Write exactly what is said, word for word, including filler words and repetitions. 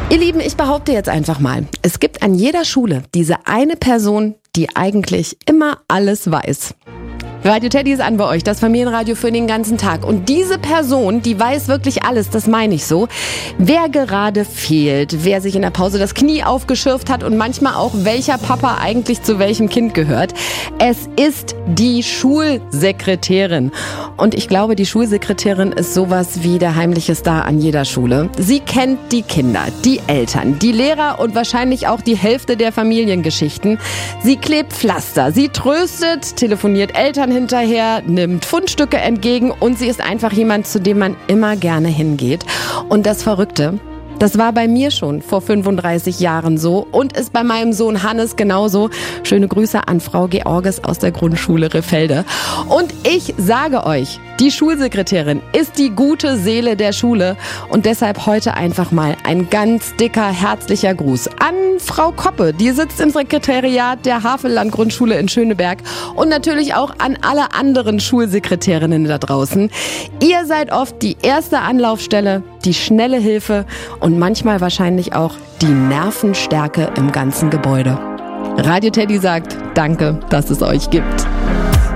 Ihr Lieben, ich behaupte jetzt einfach mal, es gibt an jeder Schule diese eine Person, die eigentlich immer alles weiß. Radio Teddy ist an bei euch, das Familienradio für den ganzen Tag. Und diese Person, die weiß wirklich alles, das meine ich so. Wer gerade fehlt, wer sich in der Pause das Knie aufgeschürft hat und manchmal auch, welcher Papa eigentlich zu welchem Kind gehört. Es ist die Schulsekretärin. Und ich glaube, die Schulsekretärin ist sowas wie der heimliche Star an jeder Schule. Sie kennt die Kinder, die Eltern, die Lehrer und wahrscheinlich auch die Hälfte der Familiengeschichten. Sie klebt Pflaster, sie tröstet, telefoniert Eltern hinterher, nimmt Fundstücke entgegen und sie ist einfach jemand, zu dem man immer gerne hingeht. Und das Verrückte, das war bei mir schon vor fünfunddreißig Jahren so und ist bei meinem Sohn Hannes genauso. Schöne Grüße an Frau Georges aus der Grundschule Rehfelde. Und ich sage euch, die Schulsekretärin ist die gute Seele der Schule und deshalb heute einfach mal ein ganz dicker, herzlicher Gruß an Frau Koppe. Die sitzt im Sekretariat der Havelland-Grundschule in Schöneberg und natürlich auch an alle anderen Schulsekretärinnen da draußen. Ihr seid oft die erste Anlaufstelle, die schnelle Hilfe und manchmal wahrscheinlich auch die Nervenstärke im ganzen Gebäude. Radio Teddy sagt, danke, dass es euch gibt.